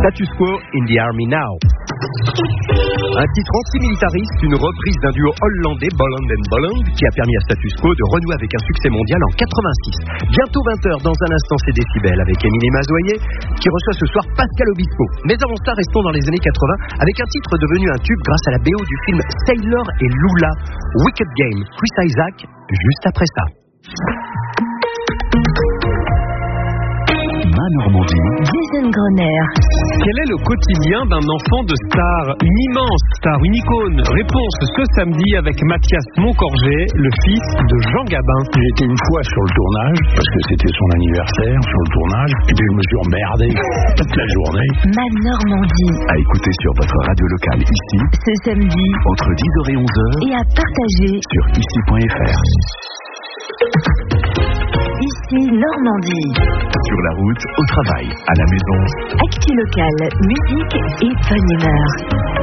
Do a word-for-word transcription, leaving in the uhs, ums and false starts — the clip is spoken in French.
Status Quo in the Army Now. Un titre anti-militariste, une reprise d'un duo hollandais, Bolland and Bolland, qui a permis à Status Quo de renouer avec un succès mondial en quatre-vingt-six. Bientôt vingt heures, dans un instant, c'est Décibel avec Émilie Mazoyer, qui reçoit ce soir Pascal Obispo. Mais avant ça, restons dans les années quatre-vingts, avec un titre devenu un tube grâce à la B O du film Sailor et Lula, Wicked Game, Chris Isaac, juste après ça. Ma Normandie. Jason Groner. Quel est le quotidien d'un enfant de star? Une immense star, une icône. Réponse ce samedi avec Mathias Moncorgé, le fils de Jean Gabin. J'étais une fois sur le tournage, parce que c'était son anniversaire, sur le tournage, et puis je me suis emmerdé toute la journée. Ma Normandie. À écouter sur votre radio locale ici, Ce samedi, entre dix heures et onze heures, et à partager sur ici point f r. Ici Normandie. Sur la route, au travail, à la maison. Actu locale, musique et bonne humeur.